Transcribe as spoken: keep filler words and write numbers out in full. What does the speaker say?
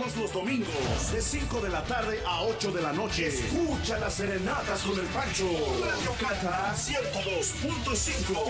Todos los domingos, de cinco de la tarde a ocho de la noche. Escucha las serenatas con el Pancho. Radio Cata ciento dos punto cinco.